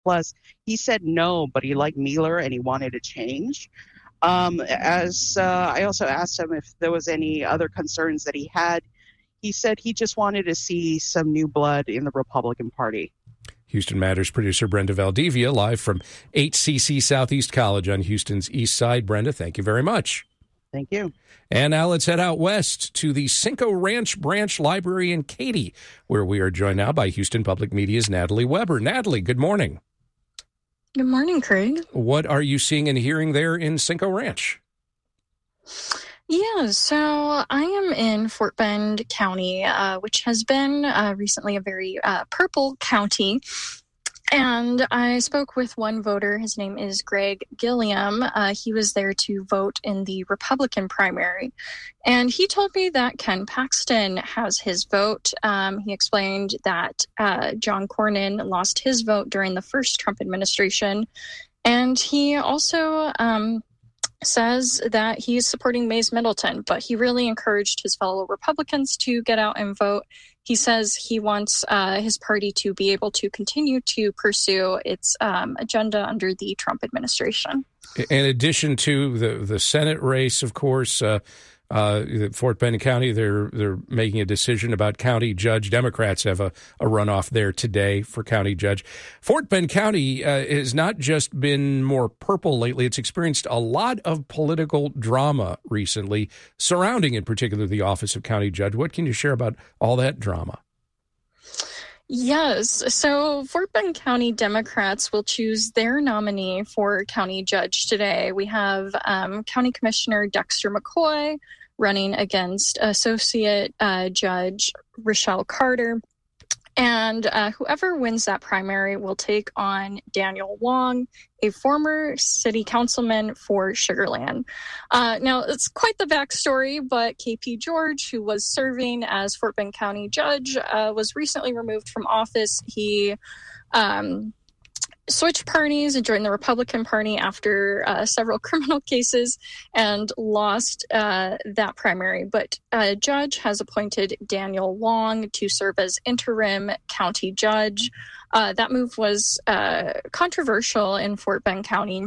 Plus, he said no, but he liked Mueller and he wanted a change. I also asked him if there was any other concerns that he had. He said he just wanted to see some new blood in the Republican Party. Houston Matters producer Brenda Valdivia, live from 8CC Southeast College on Houston's East Side. Brenda, thank you very much. Thank you. And now let's head out west to the Cinco Ranch Branch Library in Katy, where we are joined now by Houston Public Media's Natalie Weber. Natalie, good morning. Good morning, Craig. What are you seeing and hearing there in Cinco Ranch? Yeah, so I am in Fort Bend County, which has been recently a very purple county. And I spoke with one voter. His name is Greg Gilliam. He was there to vote in the Republican primary. And he told me that Ken Paxton has his vote. He explained that John Cornyn lost his vote during the first Trump administration. And he also says that he's supporting Mays Middleton, but he really encouraged his fellow Republicans to get out and vote. He says he wants his party to be able to continue to pursue its agenda under the Trump administration. In addition to the Senate race, of course, Fort Bend County, they're making a decision about county judge. Democrats have a runoff there today for county judge. Fort Bend County has not just been more purple lately. It's experienced a lot of political drama recently surrounding, in particular, the office of county judge. What can you share about all that drama? Yes. So Fort Bend County Democrats will choose their nominee for county judge today. We have County Commissioner Dexter McCoy running against Associate Judge Rochelle Carter. And whoever wins that primary will take on Daniel Wong, a former city councilman for Sugar Land. Now, it's quite the backstory, but KP George, who was serving as Fort Bend County judge, was recently removed from office. He switched parties and joined the Republican Party after several criminal cases and lost that primary. But a judge has appointed Daniel Wong to serve as interim county judge. That move was controversial in Fort Bend County.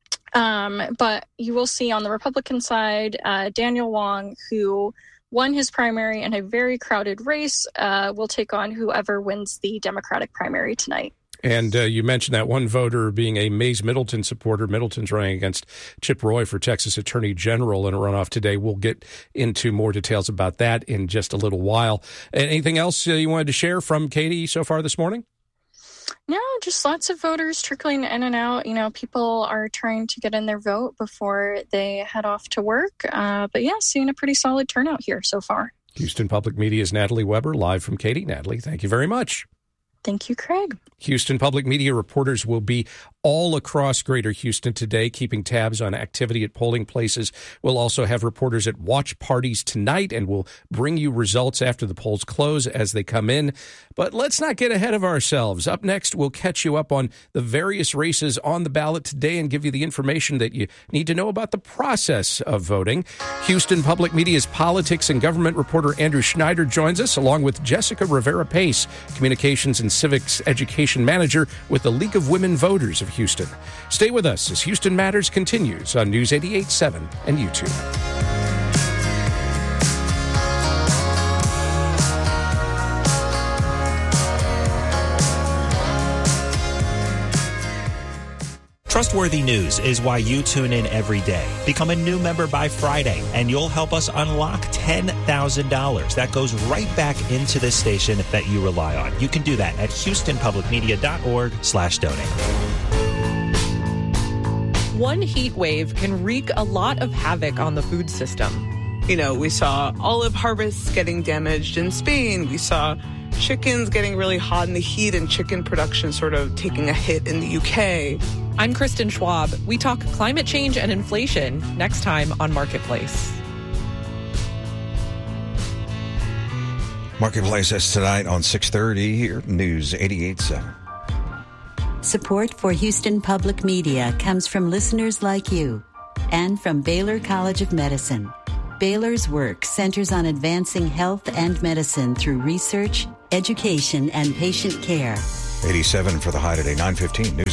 But you will see on the Republican side, Daniel Wong, who won his primary in a very crowded race, will take on whoever wins the Democratic primary tonight. And you mentioned that one voter being a Mays Middleton supporter. Middleton's running against Chip Roy for Texas Attorney General in a runoff today. We'll get into more details about that in just a little while. Anything else you wanted to share from Katy so far this morning? No, just lots of voters trickling in and out. You know, people are trying to get in their vote before they head off to work. But yeah, seeing a pretty solid turnout here so far. Houston Public Media's Natalie Weber, live from Katy. Natalie, thank you very much. Thank you, Craig. Houston Public Media reporters will be all across Greater Houston today, keeping tabs on activity at polling places. We'll also have reporters at watch parties tonight, and we'll bring you results after the polls close as they come in. But let's not get ahead of ourselves. Up next, we'll catch you up on the various races on the ballot today and give you the information that you need to know about the process of voting. Houston Public Media's politics and government reporter Andrew Schneider joins us, along with Jessica Rivera-Pace, communications and civics education manager with the League of Women Voters of Houston. Stay with us as Houston Matters continues on News 88.7 and YouTube. Trustworthy news is why you tune in every day. Become a new member by Friday, and you'll help us unlock $10,000. That goes right back into this station that you rely on. You can do that at HoustonPublicMedia.org/donate. One heat wave can wreak a lot of havoc on the food system. You know, we saw olive harvests getting damaged in Spain. We saw chickens getting really hot in the heat and chicken production sort of taking a hit in the UK. I'm Kristen Schwab. We talk climate change and inflation next time on Marketplace. Marketplace is tonight on 6:30 here, News 88.7. Support for Houston Public Media comes from listeners like you and from Baylor College of Medicine. Baylor's work centers on advancing health and medicine through research, education, and patient care. 87 for the high today, 9:15, News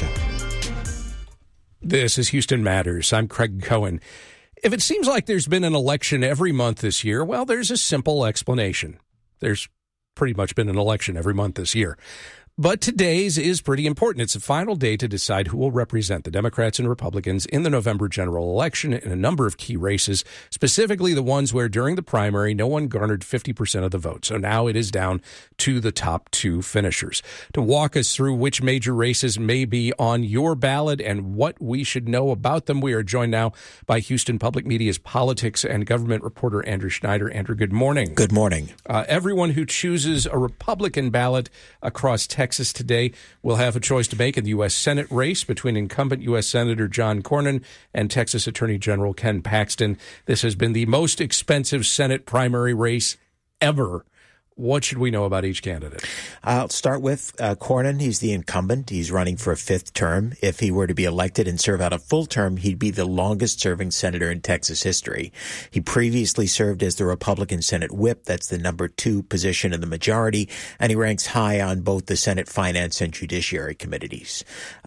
88.7. This is Houston Matters. I'm Craig Cohen. If it seems like there's been an election every month this year, well, there's a simple explanation. There's pretty much been an election every month this year. But today's is pretty important. It's the final day to decide who will represent the Democrats and Republicans in the November general election in a number of key races, specifically the ones where during the primary no one garnered 50% of the vote. So now it is down to the top two finishers. To walk us through which major races may be on your ballot and what we should know about them, we are joined now by Houston Public Media's politics and government reporter Andrew Schneider. Andrew, good morning. Good morning. Everyone who chooses a Republican ballot across Texas today will have a choice to make in the U.S. Senate race between incumbent U.S. Senator John Cornyn and Texas Attorney General Ken Paxton. This has been the most expensive Senate primary race ever. What should we know about each candidate? I'll start with Cornyn. He's the incumbent. He's running for a fifth term. If he were to be elected and serve out a full term, he'd be the longest-serving senator in Texas history. He previously served as the Republican Senate whip. That's the number 2 position in the majority, and he ranks high on both the Senate Finance and Judiciary committees.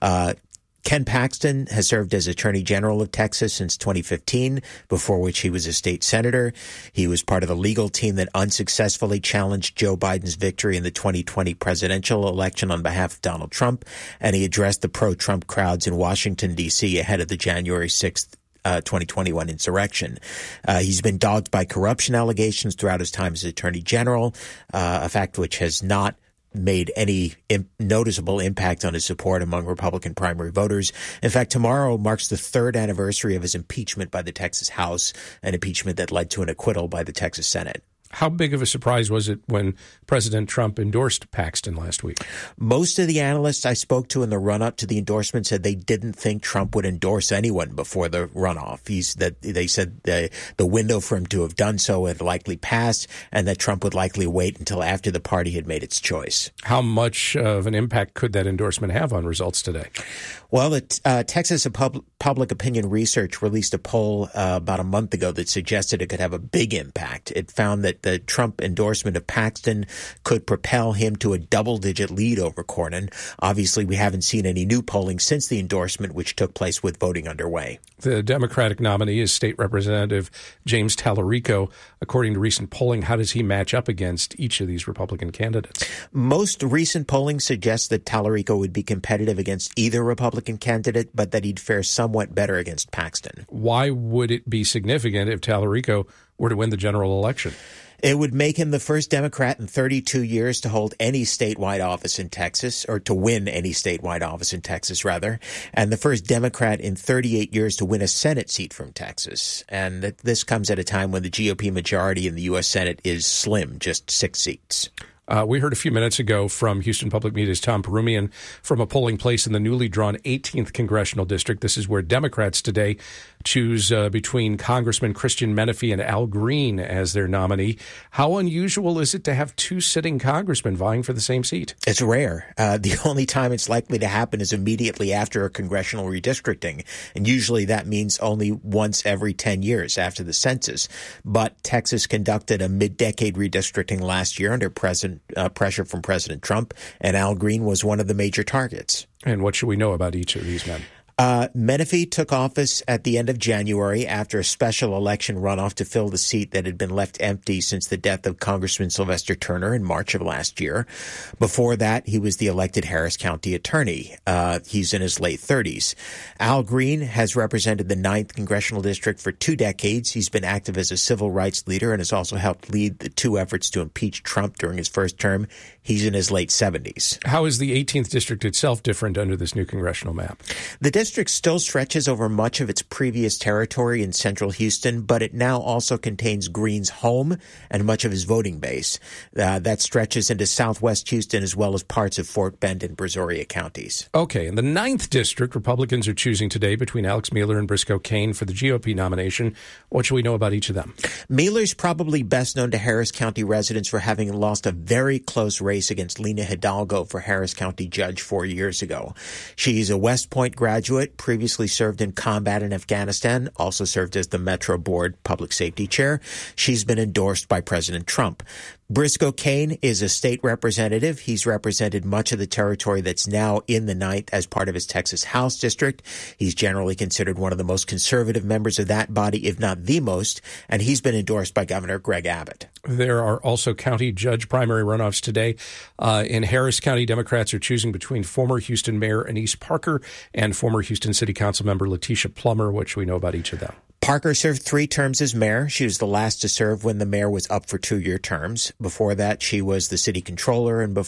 Ken Paxton has served as Attorney General of Texas since 2015, before which he was a state senator. He was part of the legal team that unsuccessfully challenged Joe Biden's victory in the 2020 presidential election on behalf of Donald Trump, and he addressed the pro-Trump crowds in Washington, D.C. ahead of the January 6th 2021 insurrection. He's been dogged by corruption allegations throughout his time as Attorney General, a fact which has not made any noticeable impact on his support among Republican primary voters. In fact, tomorrow marks the 3rd anniversary of his impeachment by the Texas House, an impeachment that led to an acquittal by the Texas Senate. How big of a surprise was it when President Trump endorsed Paxton last week? Most of the analysts I spoke to in the run-up to the endorsement said they didn't think Trump would endorse anyone before the runoff. They said the window for him to have done so had likely passed, and that Trump would likely wait until after the party had made its choice. How much of an impact could that endorsement have on results today? Well, Texas Public Opinion Research released a poll about a month ago that suggested it could have a big impact. It found that the Trump endorsement of Paxton could propel him to a double-digit lead over Cornyn. Obviously, we haven't seen any new polling since the endorsement, which took place with voting underway. The Democratic nominee is State Representative James Tallarico. According to recent polling, how does he match up against each of these Republican candidates? Most recent polling suggests that Tallarico would be competitive against either Republican candidate, but that he'd fare somewhat better against Paxton. Why would it be significant if Tallarico were to win the general election? It would make him the first Democrat in 32 years to hold any statewide office in Texas, or to win any statewide office in Texas, rather, and the first Democrat in 38 years to win a Senate seat from Texas. And this comes at a time when the GOP majority in the U.S. Senate is slim, just 6 seats. We heard a few minutes ago from Houston Public Media's Tom Perumian from a polling place in the newly drawn 18th Congressional District. This is where Democrats today choose between Congressman Christian Menefee and Al Green as their nominee. How unusual is it to have 2 sitting congressmen vying for the same seat? It's rare. The only time it's likely to happen is immediately after a congressional redistricting, and usually that means only once every 10 years after the census. But Texas conducted a mid-decade redistricting last year under pressure from President Trump, and Al Green was one of the major targets. And what should we know about each of these men? Menefee took office at the end of January after a special election runoff to fill the seat that had been left empty since the death of Congressman Sylvester Turner in March of last year. Before that, he was the elected Harris County attorney. He's in his late 30s. Al Green has represented the 9th Congressional District for 2 decades. He's been active as a civil rights leader and has also helped lead the 2 efforts to impeach Trump during his first term. He's in his late 70s. How is the 18th District itself different under this new congressional map? The district still stretches over much of its previous territory in central Houston, but it now also contains Green's home and much of his voting base. That stretches into southwest Houston as well as parts of Fort Bend and Brazoria counties. Okay, in the 9th District, Republicans are choosing today between Alex Mueller and Briscoe Cain for the GOP nomination. What should we know about each of them? Mueller's probably best known to Harris County residents for having lost a very close race against Lena Hidalgo for Harris County judge 4 years ago. She's a West Point graduate, previously served in combat in Afghanistan, also served as the Metro Board Public Safety Chair. She's been endorsed by President Trump. Briscoe Cain is a state representative. He's represented much of the territory that's now in the 9th as part of his Texas House district. He's generally considered one of the most conservative members of that body, if not the most, and he's been endorsed by Governor Greg Abbott. There are also county judge primary runoffs today. In Harris County, Democrats are choosing between former Houston Mayor Annise Parker and former Houston City Council member Letitia Plummer, which we know about each of them. Parker served 3 terms as mayor. She was the last to serve when the mayor was up for 2-year terms. Before that, she was the city controller and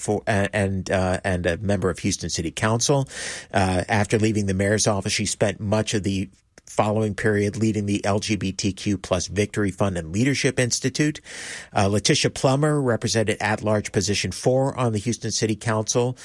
a member of Houston City Council. After leaving the mayor's office, she spent much of the following period leading the LGBTQ plus Victory Fund and Leadership Institute. Letitia Plummer represented at-large position 4 on the Houston City Council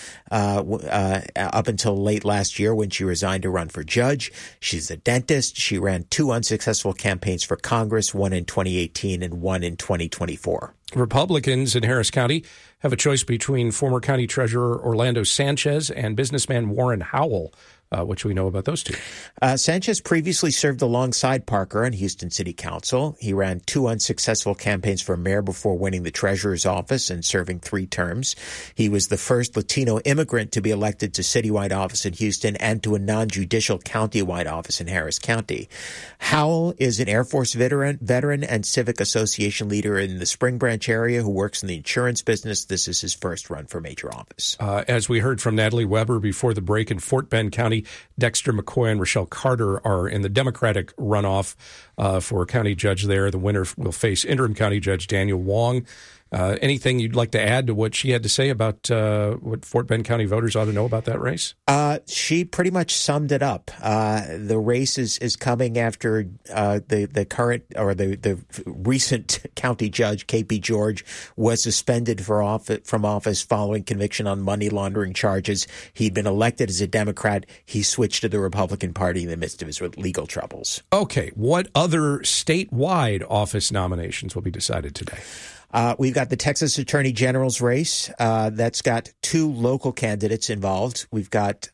up until late last year when she resigned to run for judge. She's a dentist. She ran 2 unsuccessful campaigns for Congress, one in 2018 and one in 2024. Republicans in Harris County have a choice between former county treasurer Orlando Sanchez and businessman Warren Howell. Which we know about those two. Sanchez previously served alongside Parker on Houston City Council. He ran 2 unsuccessful campaigns for mayor before winning the treasurer's office and serving 3 terms. He was the first Latino immigrant to be elected to citywide office in Houston and to a non-judicial countywide office in Harris County. Howell is an Air Force veteran and civic association leader in the Spring Branch area who works in the insurance business. This is his first run for major office. As we heard from Natalie Weber before the break, in Fort Bend County, Dexter McCoy and Rochelle Carter are in the Democratic runoff for county judge there. The winner will face interim county judge Daniel Wong. Anything you'd like to add to what she had to say about what Fort Bend County voters ought to know about that race? She pretty much summed it up. The race is coming after the current or the recent county judge, KP George, was suspended from office following conviction on money laundering charges. He'd been elected as a Democrat. He switched to the Republican Party in the midst of his legal troubles. Okay. What other statewide office nominations will be decided today? We've got the Texas Attorney General's race. That's got 2 local candidates involved. We've got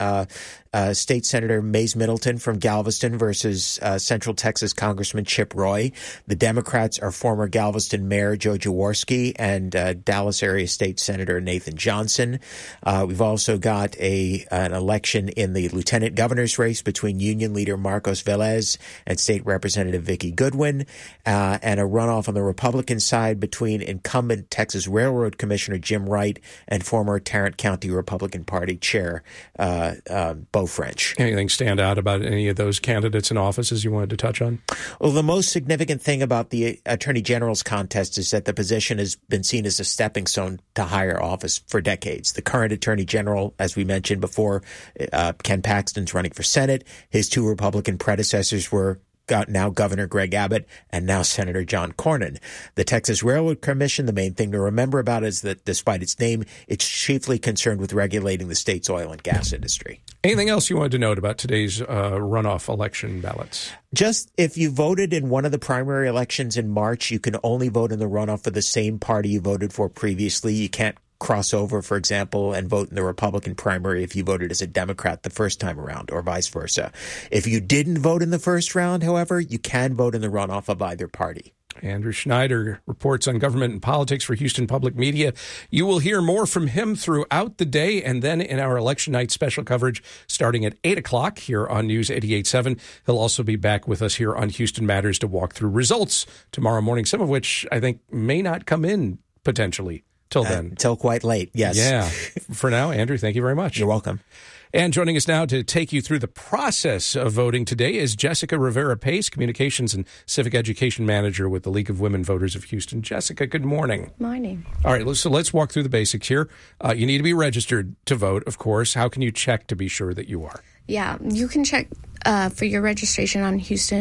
State Senator Mays Middleton from Galveston versus Central Texas Congressman Chip Roy. The Democrats are former Galveston Mayor Joe Jaworski and Dallas area State Senator Nathan Johnson. We've also got an election in the Lieutenant Governor's race between Union leader Marcos Velez and State Representative Vicki Goodwin, and a runoff on the Republican side between incumbent Texas Railroad Commissioner Jim Wright and former Tarrant County Republican Party Chair Beau French. Anything stand out about any of those candidates in offices you wanted to touch on? Well, the most significant thing about the Attorney General's contest is that the position has been seen as a stepping stone to higher office for decades. The current Attorney General, as we mentioned before, Ken Paxton's running for Senate. His 2 Republican predecessors were now Governor Greg Abbott and now Senator John Cornyn. The Texas Railroad Commission, the main thing to remember about it is that despite its name, it's chiefly concerned with regulating the state's oil and gas industry. Anything else you wanted to note about today's runoff election ballots? Just if you voted in one of the primary elections in March, you can only vote in the runoff for the same party you voted for previously. You can't cross over, for example, and vote in the Republican primary if you voted as a Democrat the first time around, or vice versa. If you didn't vote in the first round, however, you can vote in the runoff of either party. Andrew Schneider reports on government and politics for Houston Public Media. You will hear more from him throughout the day and then in our election night special coverage starting at 8 o'clock here on News 88.7. He'll also be back with us here on Houston Matters to walk through results tomorrow morning, some of which I think may not come in potentially till then. Until quite late, yes. Yeah. For now, Andrew, thank you very much. You're welcome. And joining us now to take you through the process of voting today is Jessica Rivera-Pace, Communications and Civic Education Manager with the League of Women Voters of Houston. Jessica, good morning. Morning. All right, so let's walk through the basics here. You need to be registered to vote, of course. How can you check to be sure that you are? Yeah, you can check for your registration on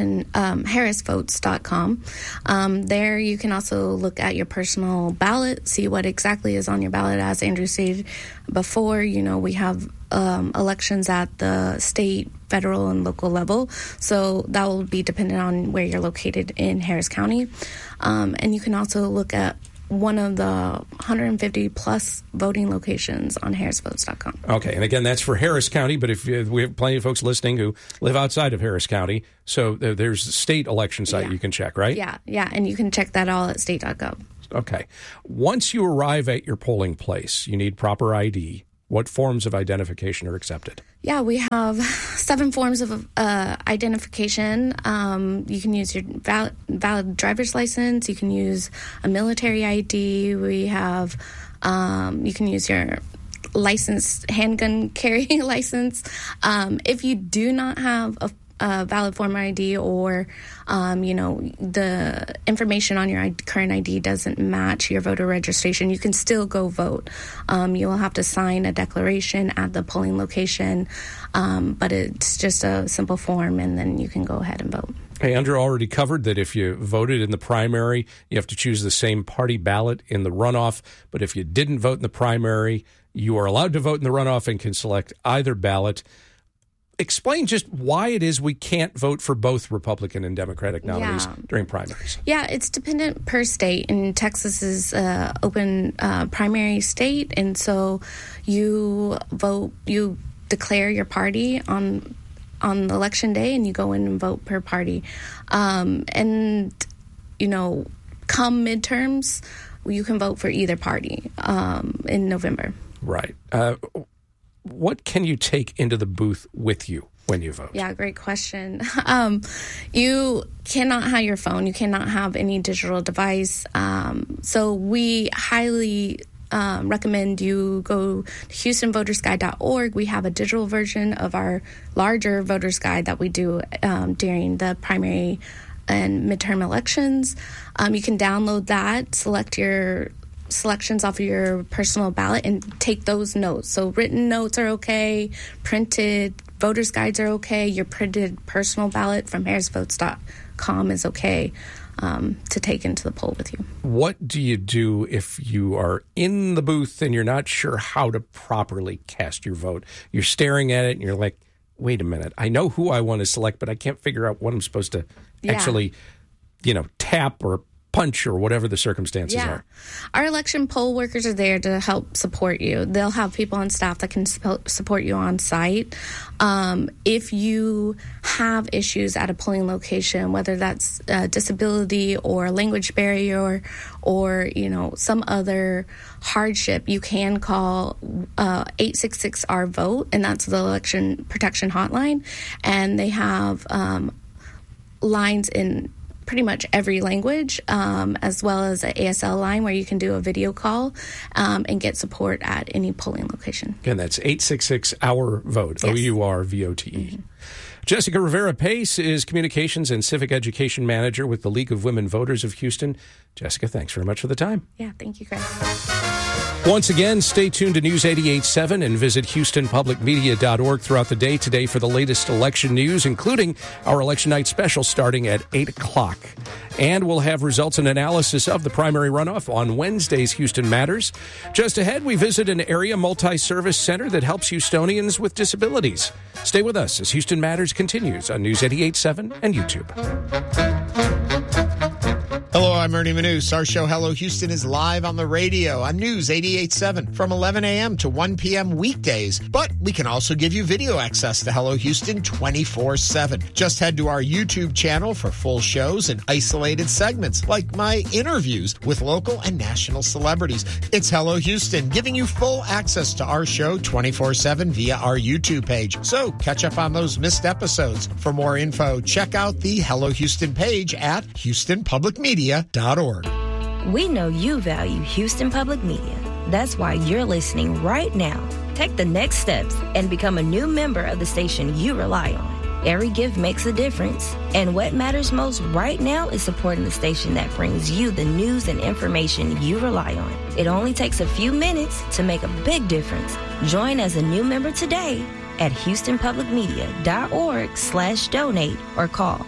HoustonHarrisVotes.com. There you can also look at your personal ballot, see what exactly is on your ballot. As Andrew said before, we have elections at the state, federal, and local level. So that will be dependent on where you're located in Harris County. And you can also look at one of the 150 plus voting locations on harrisvotes.com. Okay, and again, that's for Harris County, but if we have plenty of folks listening who live outside of Harris County, so there's the state election site you can check, right? Yeah, and you can check that all at state.gov. Okay. Once you arrive at your polling place, you need proper ID. What forms of identification are accepted? Yeah, we have 7 forms of identification. You can use your valid driver's license. You can use a military ID. We have, you can use your license, handgun carrying license. If you do not have a valid form of ID, or the information on your current ID doesn't match your voter registration, you can still go vote. You will have to sign a declaration at the polling location, but it's just a simple form, and then you can go ahead and vote. Hey, Andrew already covered that if you voted in the primary, you have to choose the same party ballot in the runoff. But if you didn't vote in the primary, you are allowed to vote in the runoff and can select either ballot. Explain just why it is we can't vote for both Republican and Democratic nominees during primaries. Yeah, it's dependent per state, and Texas is an open primary state, and so you declare your party on election day, and you go in and vote per party. Come midterms, you can vote for either party in November. Right. What can you take into the booth with you when you vote? Yeah, great question. You cannot have your phone. You cannot have any digital device. So we highly recommend you go to HoustonVotersGuide.org. We have a digital version of our larger voters guide that we do during the primary and midterm elections. You can download that, select your selections off of your personal ballot, and take those notes. So written notes are okay, printed voters guides are okay, your printed personal ballot from harrisvotes.com is okay to take into the poll with you. What do you do if you are in the booth and you're not sure how to properly cast your vote? You're staring at it and you're like, wait a minute, I know who I want to select, but I can't figure out what I'm supposed to actually, tap or punch or whatever the circumstances are. Our election poll workers are there to help support you. They'll have people on staff that can support you on site. If you have issues at a polling location, whether that's a disability or a language barrier or some other hardship, you can call 866-R-VOTE, and that's the election protection hotline. And they have lines in pretty much every language, as well as an ASL line where you can do a video call and get support at any polling location. Again, that's 866-OUR-VOTE, Yes. OURVOTE. Mm-hmm. Jessica Rivera-Pace is Communications and Civic Education Manager with the League of Women Voters of Houston. Jessica, thanks very much for the time. Yeah, thank you, Greg. Once again, stay tuned to News 88.7 and visit HoustonPublicMedia.org throughout the day today for the latest election news, including our Election Night special starting at 8 o'clock. And we'll have results and analysis of the primary runoff on Wednesday's Houston Matters. Just ahead, we visit an area multi-service center that helps Houstonians with disabilities. Stay with us as Houston Matters continues on News 88.7 and YouTube. Hello, I'm Ernie Manous. Our show, Hello Houston, is live on the radio on News 88.7 from 11 a.m. to 1 p.m. weekdays. But we can also give you video access to Hello Houston 24/7. Just head to our YouTube channel for full shows and isolated segments like my interviews with local and national celebrities. It's Hello Houston, giving you full access to our show 24/7 via our YouTube page. So catch up on those missed episodes. For more info, check out the Hello Houston page at HoustonPublicMedia.org. We know you value Houston Public Media. That's why you're listening right now. Take the next steps and become a new member of the station you rely on. Every gift makes a difference, and what matters most right now is supporting the station that brings you the news and information you rely on. It only takes a few minutes to make a big difference. Join as a new member today at HoustonPublicMedia.org/donate or call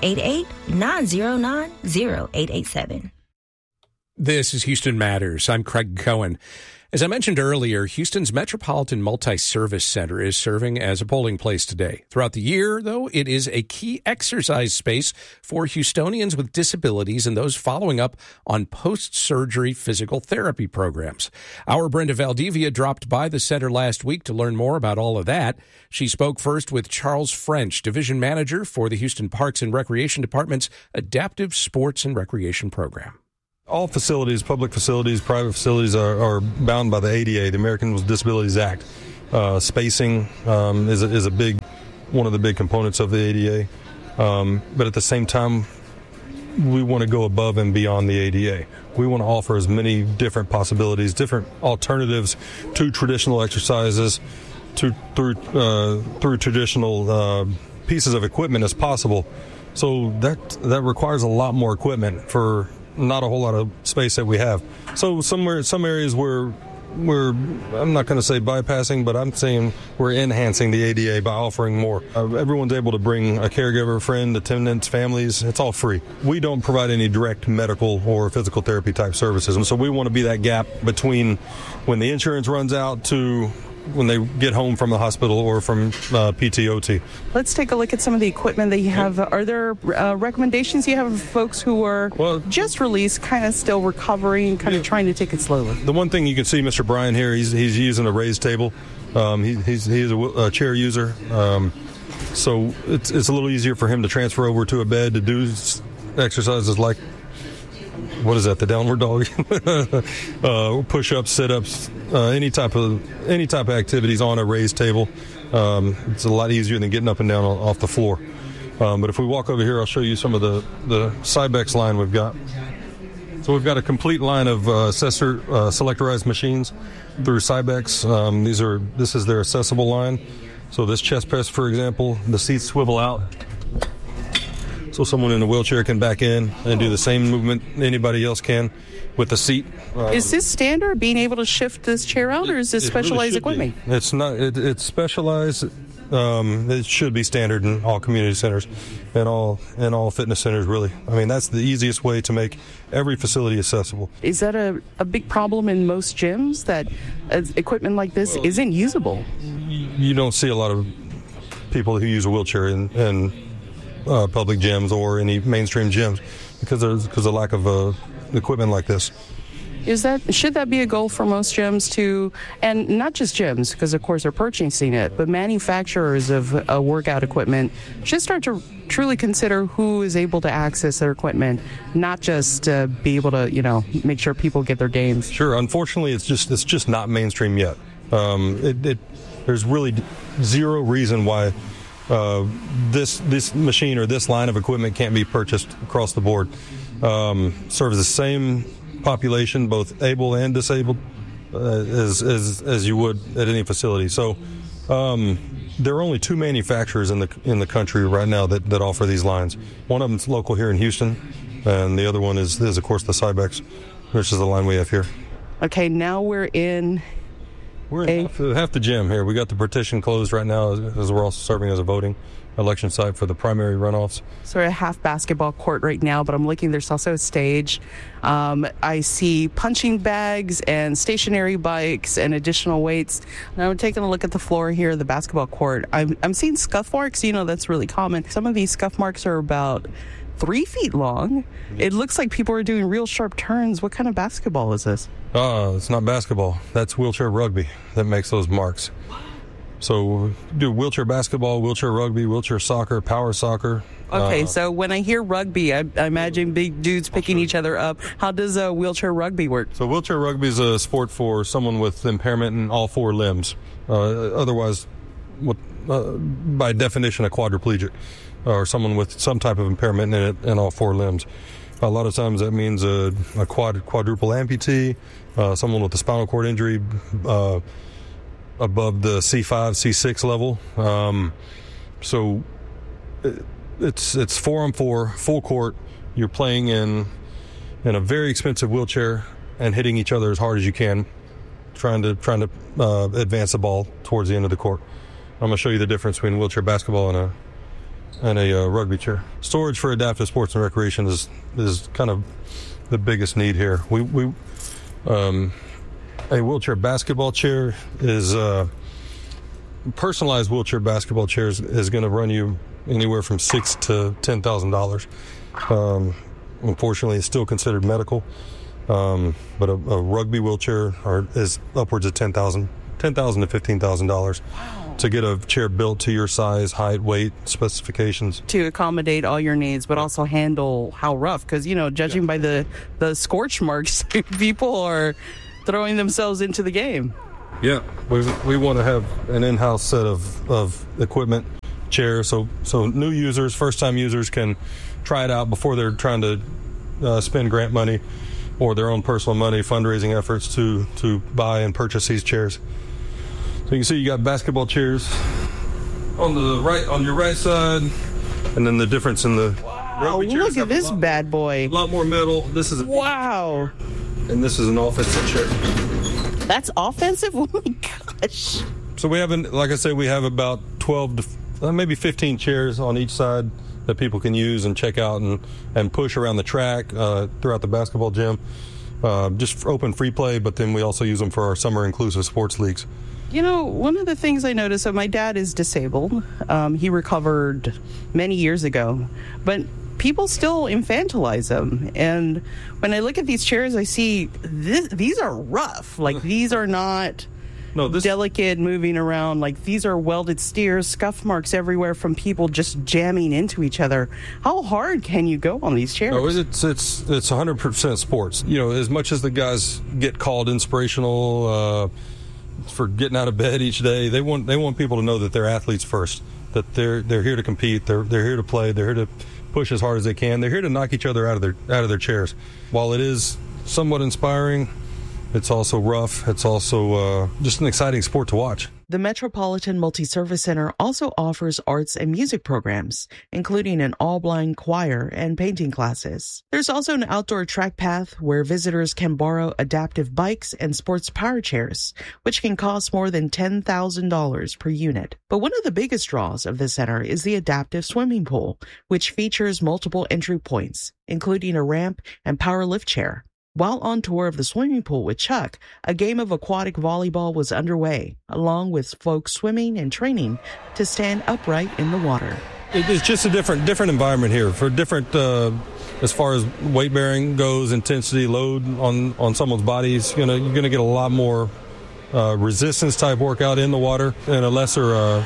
888-909-0887. This is Houston Matters. I'm Craig Cohen. As I mentioned earlier, Houston's Metropolitan Multi-Service Center is serving as a polling place today. Throughout the year, though, it is a key exercise space for Houstonians with disabilities and those following up on post-surgery physical therapy programs. Our Brenda Valdivia dropped by the center last week to learn more about all of that. She spoke first with Charles French, Division Manager for the Houston Parks and Recreation Department's Adaptive Sports and Recreation Program. All facilities, public facilities, private facilities are bound by the ADA, the American with Disabilities Act. Spacing is a big, one of the big components of the ADA. But at the same time, we want to go above and beyond the ADA. We want to offer as many different possibilities, different alternatives to traditional exercises, through traditional pieces of equipment as possible. So that requires a lot more equipment for not a whole lot of space that we have. So some areas where we're, I'm not going to say bypassing, but I'm saying we're enhancing the ADA by offering more. Everyone's able to bring a caregiver, friend, attendants, families. It's all free. We don't provide any direct medical or physical therapy type services. And so we want to be that gap between when the insurance runs out to when they get home from the hospital or from PTOT. Let's take a look at some of the equipment that you have. Are there recommendations you have for folks who are just released, kind of still recovering, kind of trying to take it slowly? The one thing you can see, Mr. Bryan here, he's using a raised table. He's a chair user. So it's a little easier for him to transfer over to a bed to do exercises like, what is that, the downward dog? Push-ups, sit-ups, any type of activities on a raised table. It's a lot easier than getting up and down off the floor. But if we walk over here, I'll show you some of the Cybex line we've got. So we've got a complete line of selectorized machines through Cybex. This is their accessible line. So this chest press, for example, the seats swivel out. So someone in a wheelchair can back in and do the same movement anybody else can with the seat. Is this standard, being able to shift this chair out, or is this specialized really equipment? It's not. It's specialized. It should be standard in all community centers and all fitness centers, really. I mean, that's the easiest way to make every facility accessible. Is that a big problem in most gyms, that equipment like this isn't usable? You don't see a lot of people who use a wheelchair in public gyms or any mainstream gyms because of lack of equipment like this. Should that be a goal for most gyms to, and not just gyms, because of course they're purchasing it, but manufacturers of workout equipment should start to truly consider who is able to access their equipment, not just be able to, make sure people get their games. Sure. Unfortunately, it's just not mainstream yet. There's really zero reason why this machine or this line of equipment can't be purchased across the board. Serves the same population, both able and disabled, as you would at any facility. So there are only two manufacturers in the country right now that offer these lines. One of them's local here in Houston, and the other one is of course the Cybex, which is the line we have here. Okay, now we're in half the gym here. We got the partition closed right now as we're also serving as a voting election site for the primary runoffs. Sort of half basketball court right now, but I'm looking, there's also a stage. I see punching bags and stationary bikes and additional weights. Now I'm taking a look at the floor here, the basketball court. I'm seeing scuff marks. That's really common. Some of these scuff marks are about 3 feet long. It looks like people are doing real sharp turns. What kind of basketball is this? It's not basketball. That's wheelchair rugby that makes those marks. So we do wheelchair basketball, wheelchair rugby, wheelchair soccer, power soccer. Okay, so when I hear rugby, I imagine big dudes picking each other up. How does wheelchair rugby work? So wheelchair rugby is a sport for someone with impairment in all 4 limbs. Otherwise, by definition, a quadriplegic, or someone with some type of impairment in all 4 limbs. A lot of times that means a quadruple amputee, someone with a spinal cord injury above the C5, C6 level. So it's 4-on-4, full court. You're playing in a very expensive wheelchair and hitting each other as hard as you can, trying to advance the ball towards the end of the court. I'm going to show you the difference between wheelchair basketball and a rugby chair. Storage for adaptive sports and recreation is kind of the biggest need here. A wheelchair basketball chair is personalized wheelchair basketball chairs is going to run you anywhere from $6,000 to $10,000. Unfortunately, it's still considered medical, but a rugby wheelchair is upwards of $10,000 to $15,000. Wow. to get a chair built to your size, height, weight, specifications. To accommodate all your needs, but also handle how rough. Because, judging by the scorch marks, people are throwing themselves into the game. Yeah, we want to have an in-house set of equipment, chairs, so new users, first-time users can try it out before they're trying to spend grant money or their own personal money, fundraising efforts to buy and purchase these chairs. So you can see you got basketball chairs on your right side, and then the difference in the rugby chairs. Look at this bad boy. A lot more metal. This is wow. And this is an offensive chair. That's offensive? Oh my gosh. So we have about 12 to maybe 15 chairs on each side that people can use and check out and push around the track throughout the basketball gym. Just for open free play, but then we also use them for our summer inclusive sports leagues. One of the things I noticed, so my dad is disabled. He recovered many years ago, but people still infantilize them. And when I look at these chairs, I see these are rough. Like, these are not delicate moving around. Like, these are welded steers, scuff marks everywhere from people just jamming into each other. How hard can you go on these chairs? No, it's 100% sports. As much as the guys get called inspirational for getting out of bed each day, they want people to know that they're athletes first, that they're here to compete, they're here to play, they're here to push as hard as they can, they're here to knock each other out of their chairs. While it is somewhat inspiring, it's also rough. It's also just an exciting sport to watch. The Metropolitan Multi-Service Center also offers arts and music programs, including an all-blind choir and painting classes. There's also an outdoor track path where visitors can borrow adaptive bikes and sports power chairs, which can cost more than $10,000 per unit. But one of the biggest draws of the center is the adaptive swimming pool, which features multiple entry points, including a ramp and power lift chair. While on tour of the swimming pool with Chuck, a game of aquatic volleyball was underway, along with folks swimming and training to stand upright in the water. It's just a different environment here for different, as far as weight bearing goes, intensity, load on someone's bodies. You're gonna get a lot more resistance type workout in the water and a lesser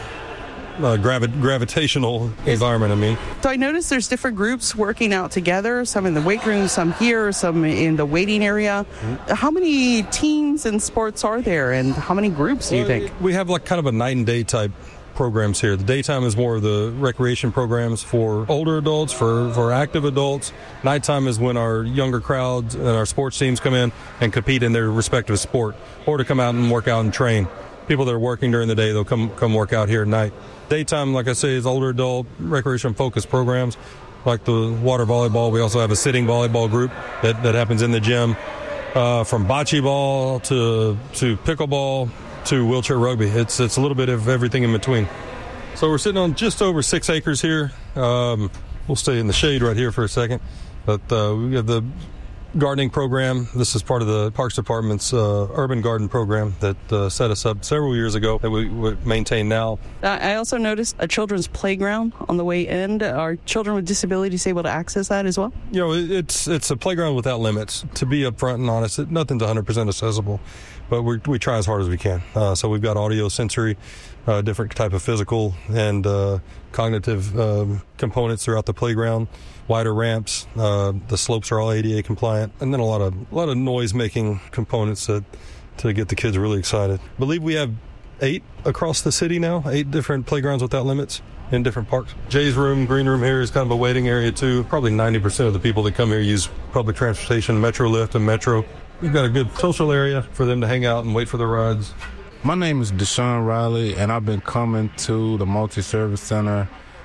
gravitational environment. So I noticed there's different groups working out together, some in the weight room, some here, some in the waiting area. Mm-hmm. How many teams and sports are there, and how many groups do you think? We have kind of a night and day type programs here. The daytime is more of the recreation programs for older adults, for active adults. Nighttime is when our younger crowds and our sports teams come in and compete in their respective sport, or to come out and work out and train. People that are working during the day, they'll come work out here at night. Daytime, like I say, is older adult recreation-focused programs like the water volleyball. We also have a sitting volleyball group that happens in the gym, from bocce ball to pickleball to wheelchair rugby. It's a little bit of everything in between. So we're sitting on just over 6 acres here. We'll stay in the shade right here for a second. But we have the gardening program. This is part of the Parks Department's urban garden program that set us up several years ago that we maintain now. I also noticed a children's playground on the way in. Are children with disabilities able to access that as well? It's a playground without limits. To be upfront and honest, nothing's 100% accessible, but we try as hard as we can. So we've got audio, sensory, different type of physical and cognitive components throughout the playground. Wider ramps, the slopes are all ADA compliant, and then a lot of noise making components to get the kids really excited. I believe we have 8 across the city now, 8 different playgrounds without limits in different parks. Jay's room, green room here is kind of a waiting area too. Probably 90% of the people that come here use public transportation, Metrolift and Metro. We've got a good social area for them to hang out and wait for their rides. My name is Deshaun Riley, and I've been coming to the Multi-Service Center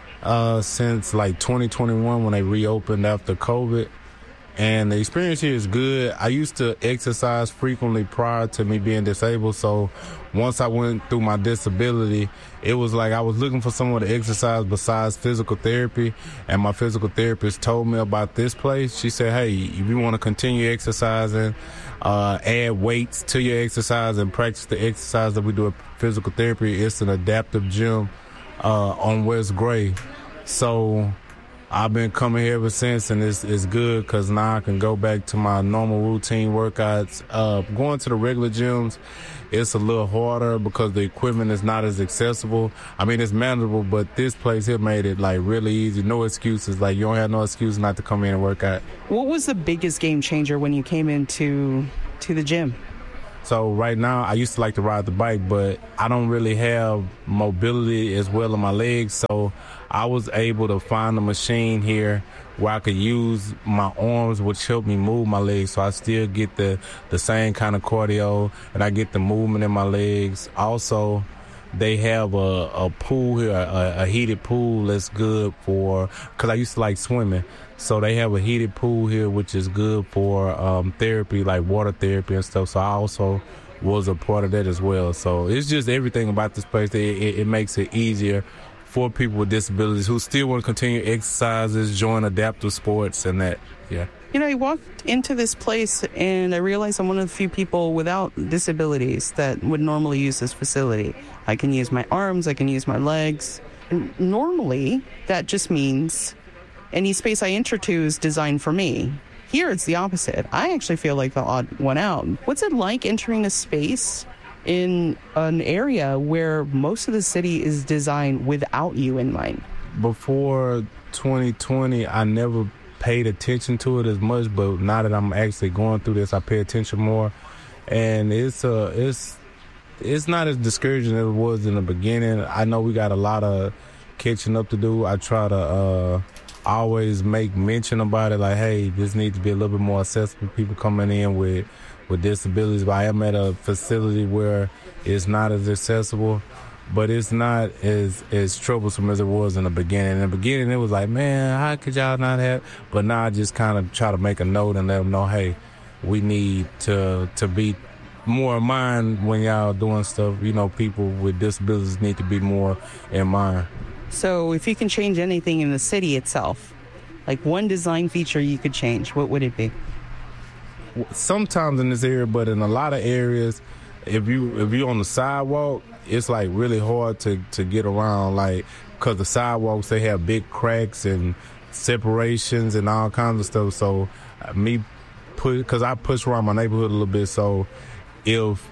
since 2021 when they reopened after COVID. And the experience here is good. I used to exercise frequently prior to me being disabled, so once I went through my disability, it was like I was looking for someone to exercise besides physical therapy, and my physical therapist told me about this place. She said, hey, if you want to continue exercising, add weights to your exercise and practice the exercise that we do at physical therapy, it's an adaptive gym on West Gray. So I've been coming here ever since, and it's good because now I can go back to my normal routine workouts. Going to the regular gyms, it's a little harder because the equipment is not as accessible. I mean, it's manageable, but this place here made it like really easy. No excuses. Like, you don't have no excuse not to come in and work out. What was the biggest game changer when you came into the gym? So right now, I used to like to ride the bike, but I don't really have mobility as well in my legs. So I was able to find a machine here where I could use my arms, which helped me move my legs. So I still get the same kind of cardio, and I get the movement in my legs. Also, they have a pool here, a heated pool that's good for, because I used to like swimming. So they have a heated pool here, which is good for therapy, like water therapy and stuff. So I also was a part of that as well. So it's just everything about this place. It makes it easier for people with disabilities who still want to continue exercises, join adaptive sports and that, yeah. You know, I walked into this place and I realized I'm one of the few people without disabilities that would normally use this facility. I can use my arms, I can use my legs. And normally, that just means any space I enter to is designed for me. Here, it's the opposite. I actually feel like the odd one out. What's it like entering a space in an area where most of the city is designed without you in mind? Before 2020, I never paid attention to it as much, but now that I'm actually going through this, I pay attention more. And it's not as discouraging as it was in the beginning. I know we got a lot of catching up to do. I try to always make mention about it, like, hey, this needs to be a little bit more accessible. People coming in with disabilities, but I am at a facility where it's not as accessible, but it's not as troublesome as it was in the beginning. In the beginning, it was like, man, how could y'all not have? But now I just kind of try to make a note and let them know, hey, we need to be more in mind when y'all doing stuff. You know, people with disabilities need to be more in mind. So if you can change anything in the city itself, like one design feature you could change, what would it be? Sometimes in this area, but in a lot of areas, if you're on the sidewalk, it's like really hard to get around, like, because the sidewalks, they have big cracks and separations and all kinds of stuff. So because I push around my neighborhood a little bit, so if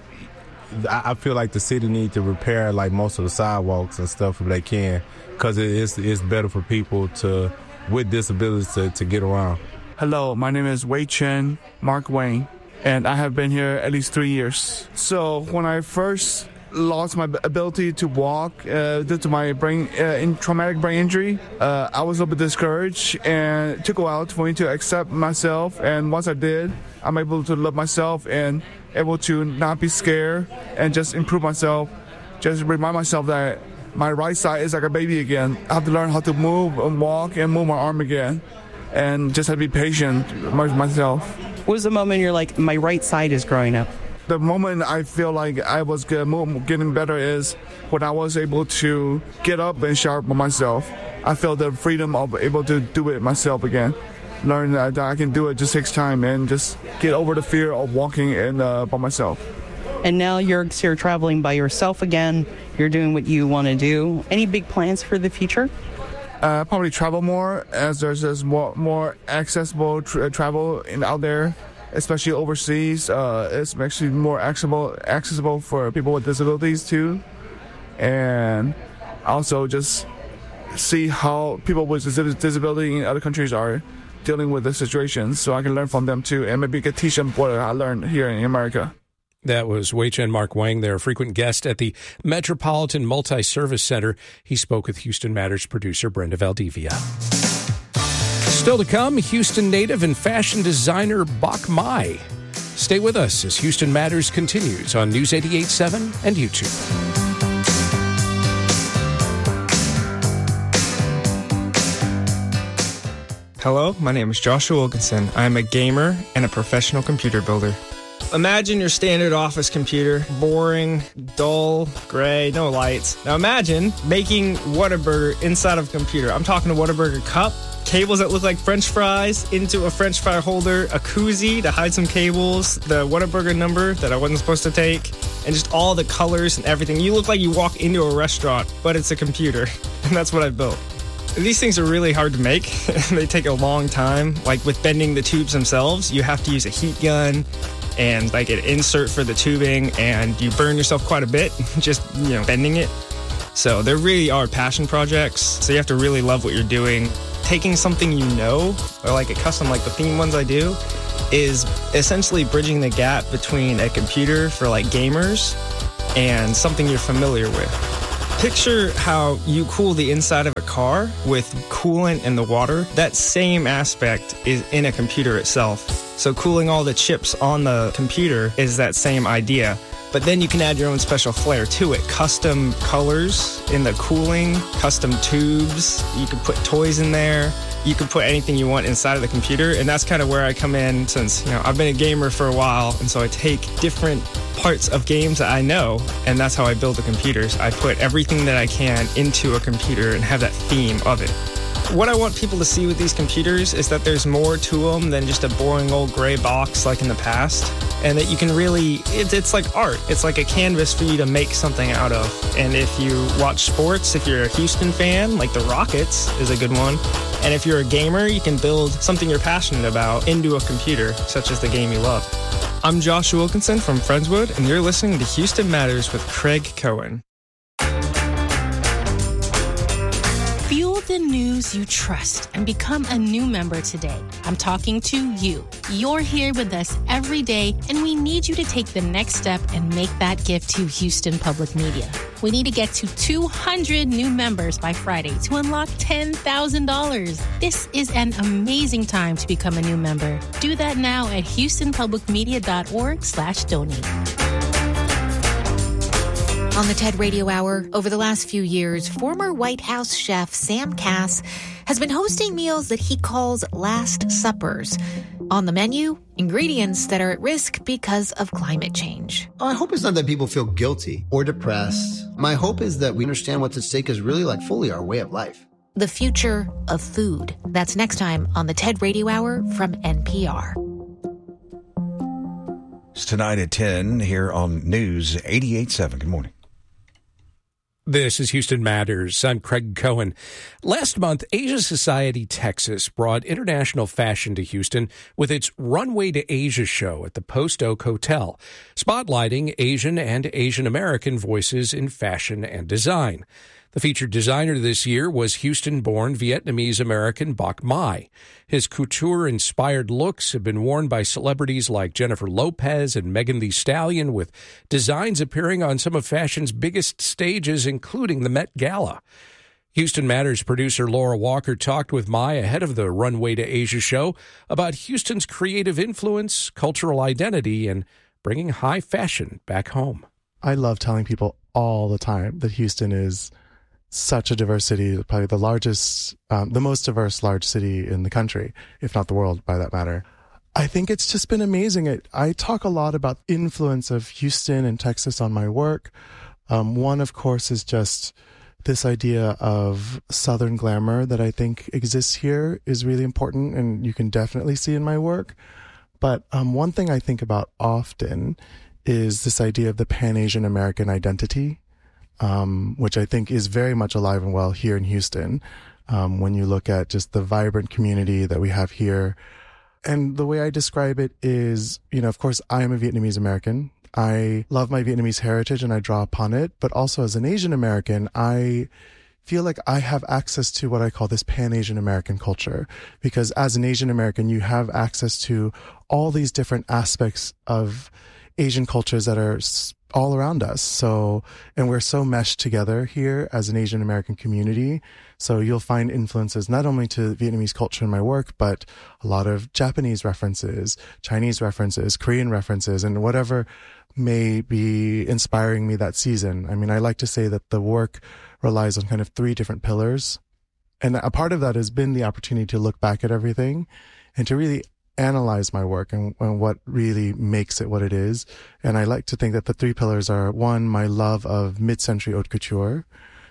I feel like the city needs to repair like most of the sidewalks and stuff if they can, because it's better for people with disabilities to get around. Hello, my name is Wei Chen Mark Wang, and I have been here at least 3 years. So when I first lost my ability to walk due to my traumatic brain injury, I was a little bit discouraged, and it took a while for me to accept myself. And once I did, I'm able to love myself and able to not be scared and just improve myself. Just remind myself that my right side is like a baby again. I have to learn how to move and walk and move my arm again, and just have to be patient with myself. What was the moment you're like, my right side is growing up? The moment I feel like I was getting better is when I was able to get up and shower by myself. I felt the freedom of able to do it myself again. Learn that I can do it, just takes time, and just get over the fear of walking and by myself. And now you're traveling by yourself again. You're doing what you want to do. Any big plans for the future? Probably travel more, as there's just more accessible travel out there, especially overseas. It's actually more accessible for people with disabilities too. And also just see how people with disability in other countries are dealing with the situations, so I can learn from them too, and maybe could teach them what I learned here in America. That was Wei Chen Mark Wang, their frequent guest at the Metropolitan Multi-Service Center. He spoke with Houston Matters producer Brenda Valdivia. Still to come, Houston native and fashion designer Bach Mai. Stay with us as Houston Matters continues on News 88.7 and YouTube. Hello, my name is Joshua Wilkinson. I am a gamer and a professional computer builder. Imagine your standard office computer, boring, dull, gray, no lights. Now imagine making Whataburger inside of a computer. I'm talking a Whataburger cup, cables that look like French fries into a French fry holder, a koozie to hide some cables, the Whataburger number that I wasn't supposed to take, and just all the colors and everything. You look like you walk into a restaurant, but it's a computer, and that's what I built. These things are really hard to make. They take a long time. Like with bending the tubes themselves, you have to use a heat gun and like an insert for the tubing, and you burn yourself quite a bit just, bending it. So there really are passion projects. So you have to really love what you're doing. Taking something or like a custom, like the theme ones I do, is essentially bridging the gap between a computer for like gamers and something you're familiar with. Picture how you cool the inside of a car with coolant in the water. That same aspect is in a computer itself. So cooling all the chips on the computer is that same idea. But then you can add your own special flair to it. Custom colors in the cooling, custom tubes. You can put toys in there. You can put anything you want inside of the computer. And that's kind of where I come in, since, I've been a gamer for a while. And so I take different parts of games that I know, and that's how I build the computers. I put everything that I can into a computer and have that theme of it. What I want people to see with these computers is that there's more to them than just a boring old gray box like in the past, and that you can really, it's like art. It's like a canvas for you to make something out of. And if you watch sports, if you're a Houston fan, like the Rockets is a good one. And if you're a gamer, you can build something you're passionate about into a computer, such as the game you love. I'm Josh Wilkinson from Friendswood, and you're listening to Houston Matters with Craig Cohen. Fuel the news you trust and become a new member today. I'm talking to you. You're here with us every day, and we need you to take the next step and make that gift to Houston Public Media. We need to get to 200 new members by Friday to unlock $10,000. This is an amazing time to become a new member. Do that now at houstonpublicmedia.org/donate. On the TED Radio Hour, over the last few years, former White House chef Sam Kass has been hosting meals that he calls Last Suppers. On the menu, ingredients that are at risk because of climate change. My hope is not that people feel guilty or depressed. My hope is that we understand what's at stake is really like fully our way of life. The future of food. That's next time on the TED Radio Hour from NPR. It's tonight at 10 here on News 88.7. Good morning. This is Houston Matters. I'm Craig Cohen. Last month, Asia Society Texas brought international fashion to Houston with its Runway to Asia show at the Post Oak Hotel, spotlighting Asian and Asian American voices in fashion and design. The featured designer this year was Houston-born Vietnamese-American Bach Mai. His couture-inspired looks have been worn by celebrities like Jennifer Lopez and Megan Thee Stallion, with designs appearing on some of fashion's biggest stages, including the Met Gala. Houston Matters producer Laura Walker talked with Mai ahead of the Runway to Asia show about Houston's creative influence, cultural identity, and bringing high fashion back home. I love telling people all the time that Houston is such a diverse city, probably the largest, the most diverse large city in the country, if not the world, by that matter. I think it's just been amazing. I talk a lot about influence of Houston and Texas on my work. One, of course, is just this idea of Southern glamour that I think exists here is really important, and you can definitely see in my work. But one thing I think about often is this idea of the Pan-Asian American identity, which I think is very much alive and well here in Houston. When you look at just the vibrant community that we have here. And the way I describe it is, of course, I am a Vietnamese American. I love my Vietnamese heritage and I draw upon it. But also as an Asian American, I feel like I have access to what I call this Pan-Asian American culture. Because as an Asian American, you have access to all these different aspects of Asian cultures that are all around us. And we're so meshed together here as an Asian American community. So you'll find influences not only to Vietnamese culture in my work, but a lot of Japanese references, Chinese references, Korean references, and whatever may be inspiring me that season. I mean, I like to say that the work relies on kind of 3 different pillars. And a part of that has been the opportunity to look back at everything and to really analyze my work and what really makes it what it is. And I like to think that the 3 pillars are: 1, my love of mid-century haute couture;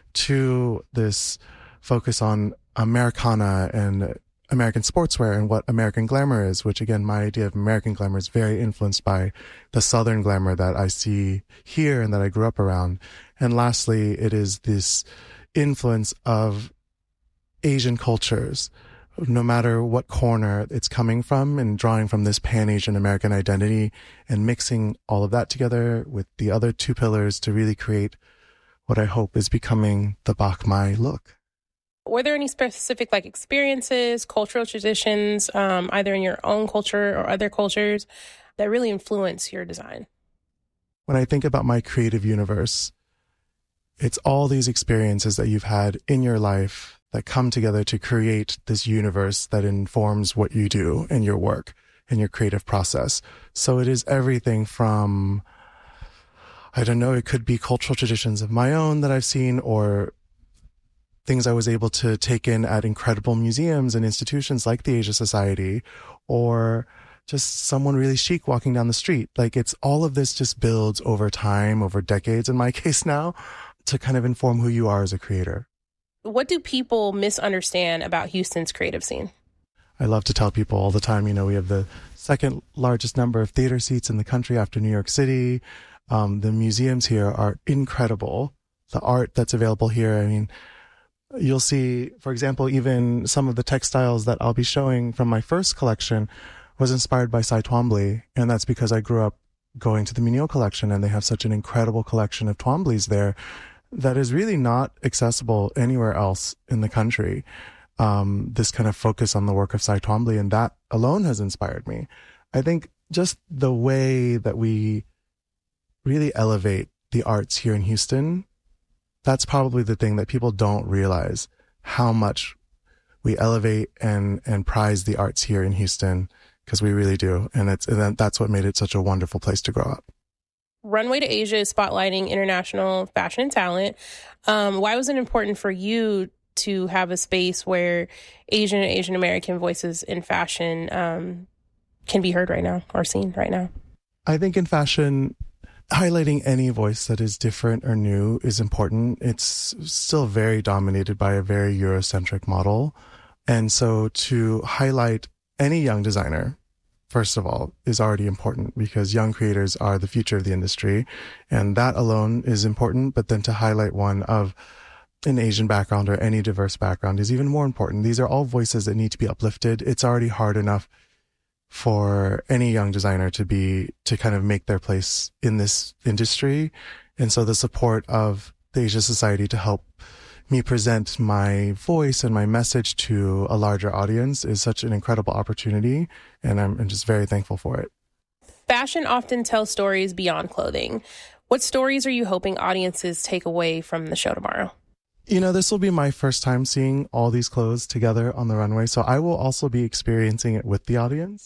2, this focus on Americana and American sportswear and what American glamour is, which again, my idea of American glamour is very influenced by the Southern glamour that I see here and that I grew up around. And lastly, it is this influence of Asian cultures, no matter what corner it's coming from, and drawing from this Pan-Asian American identity and mixing all of that together with the other two pillars to really create what I hope is becoming the Bach Mai look. Were there any specific experiences, cultural traditions, either in your own culture or other cultures, that really influence your design? When I think about my creative universe, it's all these experiences that you've had in your life that come together to create this universe that informs what you do in your work and your creative process. So it is everything from, I don't know, it could be cultural traditions of my own that I've seen, or things I was able to take in at incredible museums and institutions like the Asia Society, or just someone really chic walking down the street. It's all of this just builds over time, over decades in my case now, to kind of inform who you are as a creator. What do people misunderstand about Houston's creative scene? I love to tell people all the time, we have the second largest number of theater seats in the country after New York City. The museums here are incredible. The art that's available here, you'll see, for example, even some of the textiles that I'll be showing from my first collection was inspired by Cy Twombly, and that's because I grew up going to the Mignot collection, and they have such an incredible collection of Twombly's there that is really not accessible anywhere else in the country. This kind of focus on the work of Cy Twombly, and that alone has inspired me. I think just the way that we really elevate the arts here in Houston, that's probably the thing that people don't realize, how much we elevate and prize the arts here in Houston, because we really do. And that's what made it such a wonderful place to grow up. Runway to Asia is spotlighting international fashion and talent. Why was it important for you to have a space where Asian and Asian American voices in fashion can be heard right now or seen right now? I think in fashion, highlighting any voice that is different or new is important. It's still very dominated by a very Eurocentric model. And so to highlight any young designer, first of all, is already important, because young creators are the future of the industry. And that alone is important. But then to highlight one of an Asian background or any diverse background is even more important. These are all voices that need to be uplifted. It's already hard enough for any young designer to kind of make their place in this industry. And so the support of the Asia Society to help me present my voice and my message to a larger audience is such an incredible opportunity. And I'm just very thankful for it. Fashion often tells stories beyond clothing. What stories are you hoping audiences take away from the show tomorrow? This will be my first time seeing all these clothes together on the runway, so I will also be experiencing it with the audience.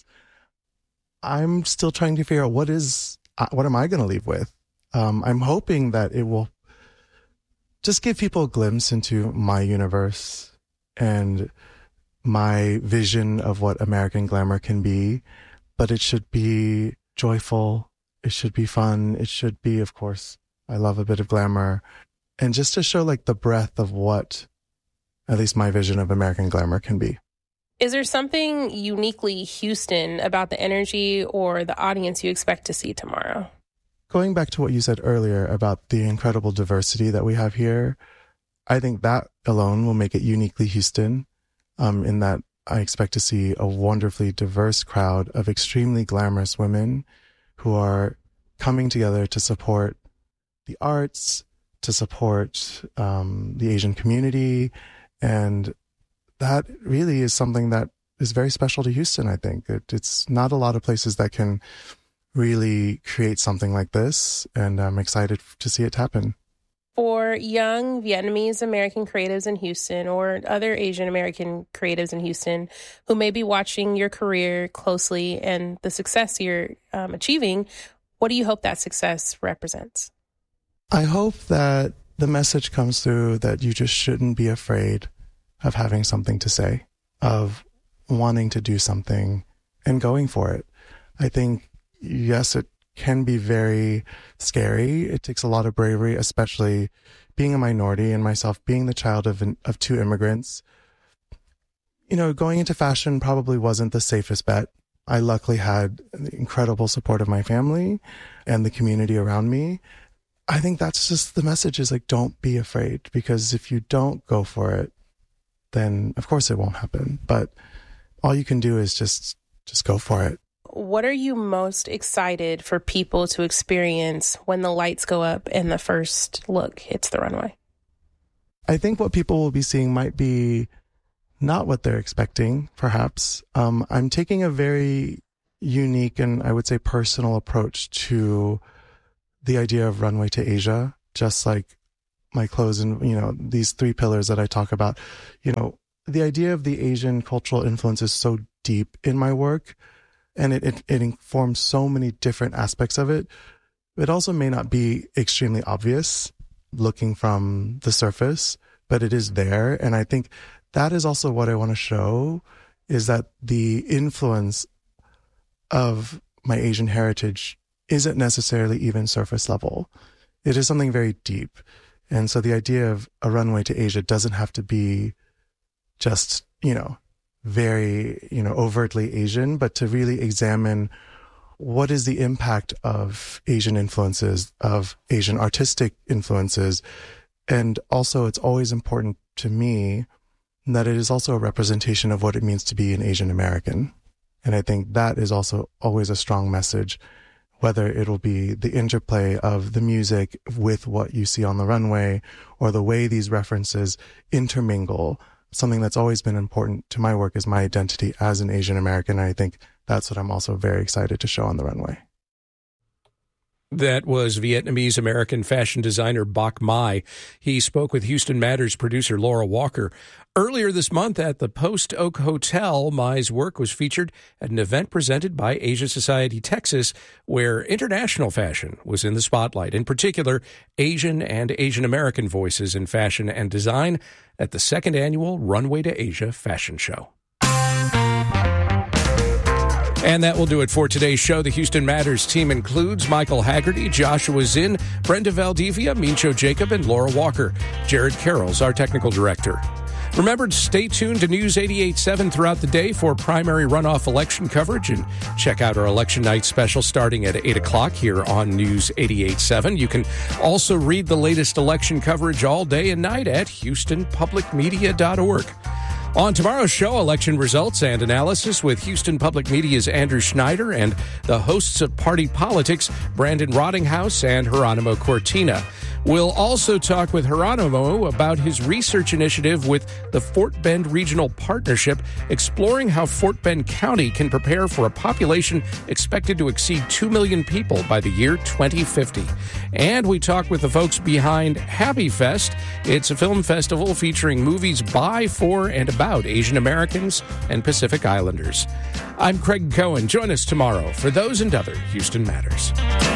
I'm still trying to figure out what am I going to leave with? I'm hoping that it will just give people a glimpse into my universe and my vision of what American glamour can be, but it should be joyful. It should be fun. It should be, of course, I love a bit of glamour. And just to show the breadth of what at least my vision of American glamour can be. Is there something uniquely Houston about the energy or the audience you expect to see tomorrow? Going back to what you said earlier about the incredible diversity that we have here, I think that alone will make it uniquely Houston, in that I expect to see a wonderfully diverse crowd of extremely glamorous women who are coming together to support the arts, to support the Asian community. And that really is something that is very special to Houston, I think. It's not a lot of places that can really create something like this, and I'm excited to see it happen. For young Vietnamese American creatives in Houston or other Asian American creatives in Houston who may be watching your career closely and the success you're achieving, what do you hope that success represents? I hope that the message comes through that you just shouldn't be afraid of having something to say, of wanting to do something and going for it. I think, yes, it can be very scary. It takes a lot of bravery, especially being a minority and myself being the child of two immigrants. Going into fashion probably wasn't the safest bet. I luckily had the incredible support of my family and the community around me. I think that's just the message is don't be afraid, because if you don't go for it, then of course it won't happen. But all you can do is just go for it. What are you most excited for people to experience when the lights go up and the first look hits the runway? I think what people will be seeing might be not what they're expecting, perhaps. I'm taking a very unique and I would say personal approach to the idea of Runway to Asia, just like my clothes and, these 3 pillars that I talk about. The idea of the Asian cultural influence is so deep in my work, and it informs so many different aspects of it. It also may not be extremely obvious looking from the surface, but it is there. And I think that is also what I want to show, is that the influence of my Asian heritage isn't necessarily even surface level. It is something very deep. And so the idea of a runway to Asia doesn't have to be just, very, overtly Asian, but to really examine what is the impact of Asian influences, of Asian artistic influences. And also it's always important to me that it is also a representation of what it means to be an Asian American. And I think that is also always a strong message, whether it'll be the interplay of the music with what you see on the runway or the way these references intermingle. Something that's always been important to my work is my identity as an Asian American. And I think that's what I'm also very excited to show on the runway. That was Vietnamese American fashion designer Bach Mai. He spoke with Houston Matters producer Laura Walker. Earlier this month at the Post Oak Hotel, Mai's work was featured at an event presented by Asia Society Texas, where international fashion was in the spotlight, in particular Asian and Asian American voices in fashion and design at the 2nd annual Runway to Asia Fashion Show. And that will do it for today's show. The Houston Matters team includes Michael Haggerty, Joshua Zinn, Brenda Valdivia, Mincho Jacob, and Laura Walker. Jared Carroll's our technical director. Remember to stay tuned to News 88.7 throughout the day for primary runoff election coverage, and check out our election night special starting at 8 o'clock here on News 88.7. You can also read the latest election coverage all day and night at HoustonPublicMedia.org. On tomorrow's show, election results and analysis with Houston Public Media's Andrew Schneider and the hosts of Party Politics, Brandon Rottinghouse and Geronimo Cortina. We'll also talk with Geronimo about his research initiative with the Fort Bend Regional Partnership, exploring how Fort Bend County can prepare for a population expected to exceed 2 million people by the year 2050. And we talk with the folks behind Happy Fest. It's a film festival featuring movies by, for, and about Asian Americans and Pacific Islanders. I'm Craig Cohen. Join us tomorrow for those and other Houston Matters.